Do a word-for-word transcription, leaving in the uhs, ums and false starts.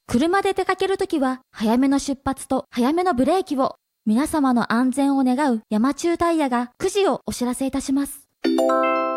車で出かけるときは早めの出発と早めのブレーキを。皆様の安全を願う山中タイヤがくじをお知らせいたします。